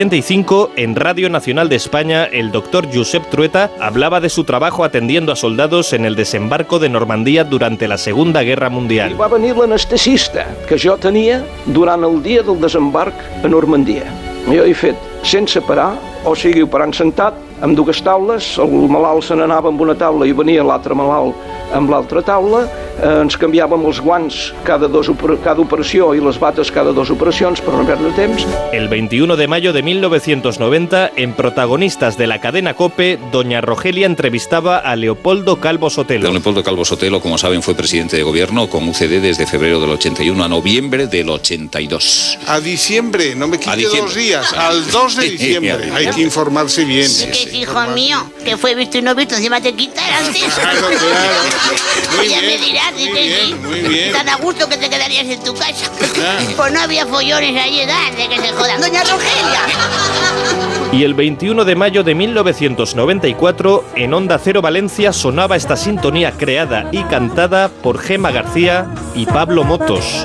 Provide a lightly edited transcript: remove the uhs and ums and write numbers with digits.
1985, en Radio Nacional de España, el doctor Josep Trueta hablaba de su trabajo atendiendo a soldados en el desembarco de Normandía durante la Segunda Guerra Mundial. I va venir l'anestesista que jo tenia durant el dia del desembarc a Normandia. Jo he fet sense parar, o sigui, operant sentat, amb dues taules, el malalt se n'anava amb una taula i venia l'altre malalt amb l'altra taula, ens canviàvem els guants cada operació i les bates cada 2 operacions per no perdre temps. El 21 de mayo de 1990, en Protagonistas de la cadena COPE, doña Rogelia entrevistaba a Leopoldo Calvo Sotelo. Don Leopoldo Calvo Sotelo, como saben, fue presidente de gobierno con UCD desde febrero del 81 a noviembre del 82. A diciembre, no me quite 2 días, al 2 de diciembre. Hay que informarse bien. Que hijo mío, que fue visto y no visto, encima te quitas antes. Claro. Muy Ya bien, me dirás, muy bien. Tan a gusto que te quedarías en tu casa. Pues no había follones allí, de que se jodan. ¡Doña Rogelia! Y el 21 de mayo de 1994, en Onda Cero Valencia sonaba esta sintonía creada y cantada por Gema García y Pablo Motos.